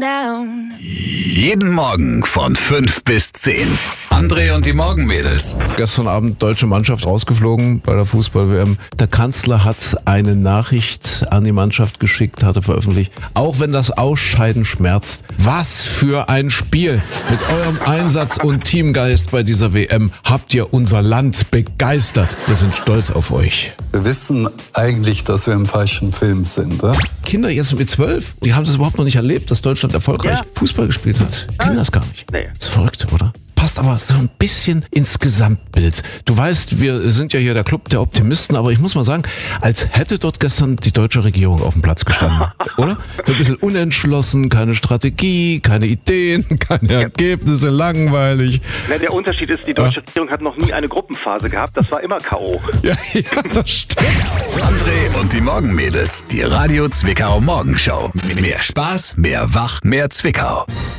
down. Jeden Morgen von 5 bis 10. André und die Morgenmädels. Gestern Abend deutsche Mannschaft rausgeflogen bei der Fußball-WM. Der Kanzler hat eine Nachricht an die Mannschaft geschickt, hatte veröffentlicht. Auch wenn das Ausscheiden schmerzt. Was für ein Spiel! Mit eurem Einsatz und Teamgeist bei dieser WM habt ihr unser Land begeistert. Wir sind stolz auf euch. Wir wissen eigentlich, dass wir im falschen Film sind. Oder? Kinder jetzt mit 12, die haben das überhaupt noch nicht erlebt, dass Deutschland erfolgreich Fußball gespielt hat. Kennen das gar nicht. Nee. Das ist verrückt, oder? Passt aber so ein bisschen ins Gesamtbild. Du weißt, wir sind ja hier der Club der Optimisten, aber ich muss mal sagen, als hätte dort gestern die deutsche Regierung auf dem Platz gestanden, oder? So ein bisschen unentschlossen, keine Strategie, keine Ideen, keine Ergebnisse, langweilig. Ja, der Unterschied ist, die deutsche Regierung hat noch nie eine Gruppenphase gehabt, das war immer K.O. Ja, das stimmt. André und die Morgenmädels. Die Radio Zwickau Morgenshow. Mehr Spaß, mehr Wach, mehr Zwickau.